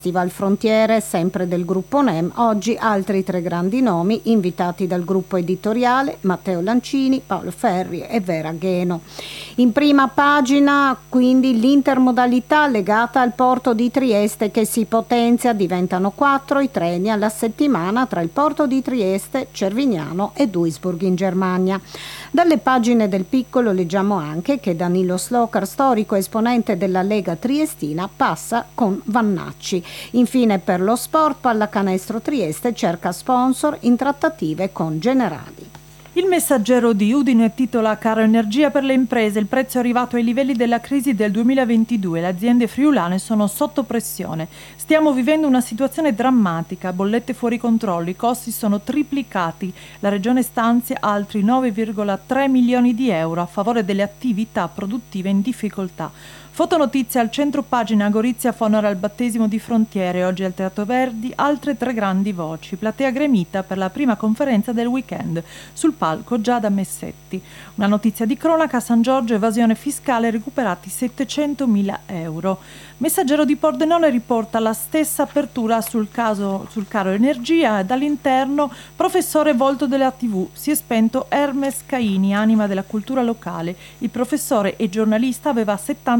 Festival Frontiere, sempre del gruppo NEM, oggi altri 3 grandi nomi invitati dal gruppo editoriale, Matteo Lancini, Paolo Ferri e Vera Gheno. In prima pagina quindi l'intermodalità legata al porto di Trieste che si potenzia, diventano 4 i treni alla settimana tra il porto di Trieste, Cervignano e Duisburg in Germania. Dalle pagine del Piccolo leggiamo anche che Danilo Slocar, storico esponente della Lega Triestina, passa con Vannacci. Infine per lo sport, Pallacanestro Trieste cerca sponsor in trattative con Generali. Il Messaggero di Udine titola Caro energia per le imprese, il prezzo è arrivato ai livelli della crisi del 2022, le aziende friulane sono sotto pressione. Stiamo vivendo una situazione drammatica, bollette fuori controllo, i costi sono triplicati, la regione stanzia altri 9,3 milioni di euro a favore delle attività produttive in difficoltà. Fotonotizia al centro pagina, Gorizia fa onore al battesimo di Frontiere, oggi al Teatro Verdi altre 3 grandi voci, platea gremita per la prima conferenza del weekend, sul palco Giada Messetti. Una notizia di cronaca, a San Giorgio evasione fiscale, recuperati 700.000 euro. Messaggero di Pordenone riporta la stessa apertura sul caro energia, dall'interno professore volto della TV, si è spento Hermes Caini, anima della cultura locale. Il professore e giornalista aveva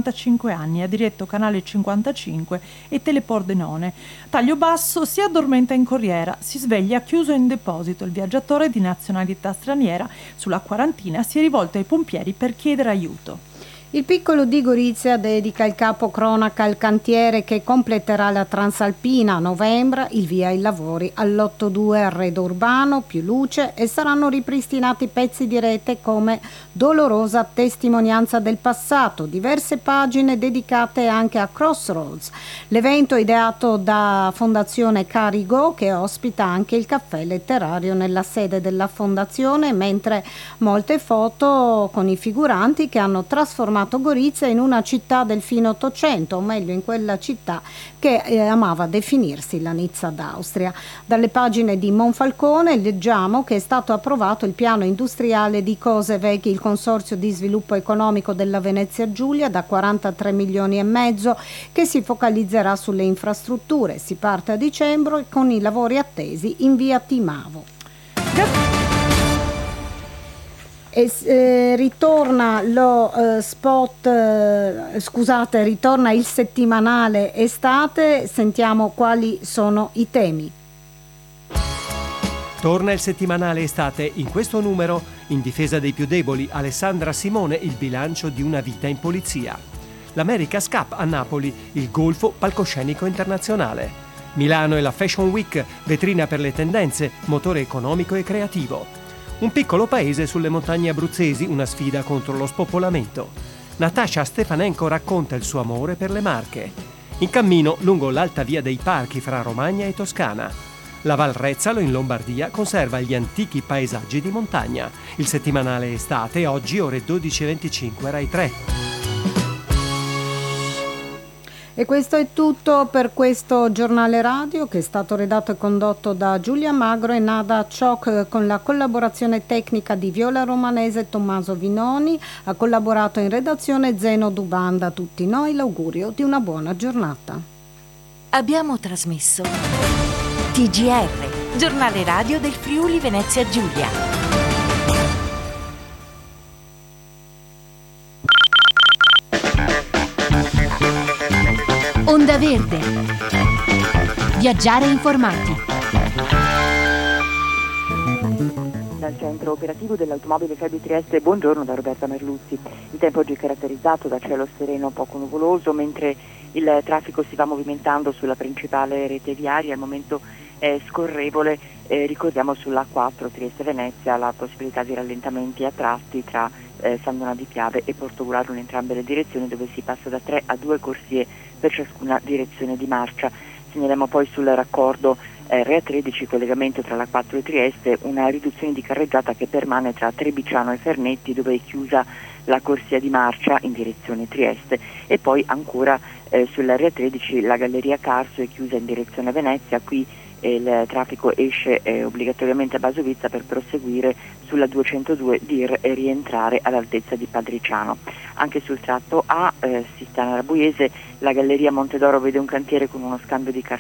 75 anni, ha diretto Canale 55 e Telepordenone. Taglio basso, si addormenta in corriera, si sveglia chiuso in deposito. Il viaggiatore di nazionalità straniera sulla quarantina si è rivolto ai pompieri per chiedere aiuto. Il Piccolo di Gorizia dedica il capo cronaca al cantiere che completerà la Transalpina a novembre, il via ai lavori all'8-2 arredo urbano, più luce e saranno ripristinati pezzi di rete come dolorosa testimonianza del passato, diverse pagine dedicate anche a Crossroads, l'evento ideato da Fondazione Carigo che ospita anche il caffè letterario nella sede della fondazione, mentre molte foto con i figuranti che hanno trasformato Gorizia in una città del fine Ottocento, o meglio in quella città che amava definirsi la Nizza d'Austria. Dalle pagine di Monfalcone leggiamo che è stato approvato il piano industriale di Cosevec, il consorzio di sviluppo economico della Venezia Giulia, da 43 milioni e mezzo, che si focalizzerà sulle infrastrutture. Si parte a dicembre con i lavori attesi in via Timavo. E ritorna ritorna il settimanale estate, sentiamo quali sono i temi. Torna il settimanale estate, in questo numero, in difesa dei più deboli, Alessandra Simone, il bilancio di una vita in polizia. L'America's Cup a Napoli, il golfo palcoscenico internazionale. Milano e la Fashion Week, vetrina per le tendenze, motore economico e creativo. Un piccolo paese sulle montagne abruzzesi, una sfida contro lo spopolamento. Natasha Stefanenko racconta il suo amore per le Marche. In cammino lungo l'alta via dei Parchi fra Romagna e Toscana. La Val Rezzalo in Lombardia conserva gli antichi paesaggi di montagna. Il settimanale estate, oggi ore 12:25 Rai 3. E questo è tutto per questo giornale radio che è stato redatto e condotto da Giulia Magro e Nada Ciocc con la collaborazione tecnica di Viola Romanese e Tommaso Vinoni. Ha collaborato in redazione Zeno Dubanda. A tutti noi l'augurio di una buona giornata. Abbiamo trasmesso TGR, giornale radio del Friuli Venezia Giulia. Onda Verde. Viaggiare informati. Dal centro operativo dell'automobile Febbi Trieste, buongiorno da Roberta Merluzzi. Il tempo oggi è caratterizzato da cielo sereno poco nuvoloso, mentre il traffico si va movimentando sulla principale rete viaria, al momento è scorrevole. Ricordiamo sulla A4 Trieste-Venezia la possibilità di rallentamenti a tratti tra San Donato di Piave e Portogruaro in entrambe le direzioni, dove si passa da 3 a 2 corsie per ciascuna direzione di marcia. Segnaliamo poi sul raccordo RA13, collegamento tra la 4 e Trieste, una riduzione di carreggiata che permane tra Trebiciano e Fernetti, dove è chiusa la corsia di marcia in direzione Trieste, e poi ancora sull'RA13 la galleria Carso è chiusa in direzione Venezia, qui il traffico esce obbligatoriamente a Basovizza per proseguire sulla 202 Dir e rientrare all'altezza di Padriciano. Anche sul tratto A, Sistana Rabuiese, la galleria Montedoro vede un cantiere con uno scambio di